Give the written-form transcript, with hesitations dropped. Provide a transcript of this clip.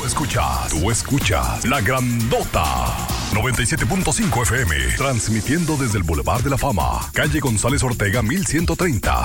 Tú escuchas La Grandota. 97.5 FM, transmitiendo desde el Boulevard de la Fama, calle González Ortega 1130,